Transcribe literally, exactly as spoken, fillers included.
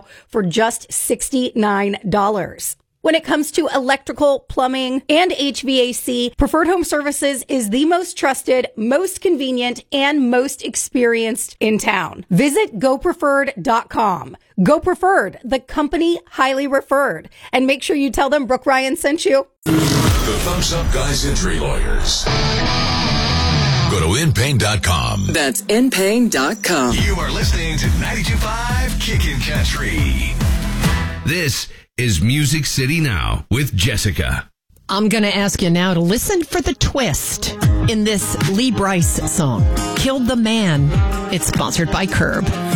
for just sixty-nine dollars. When it comes to electrical, plumbing, and H V A C, Preferred Home Services is the most trusted, most convenient, and most experienced in town. Visit go preferred dot com. Go Preferred, the company highly referred. And make sure you tell them Brooke Ryan sent you. The Thumbs Up Guys Injury Lawyers. Go to in pain dot com. That's in pain dot com. You are listening to ninety-two point five Kickin' Country. This is Music City Now with Jessica. I'm going to ask you now to listen for the twist in this Lee Brice song, Killed the Man. It's sponsored by Curb.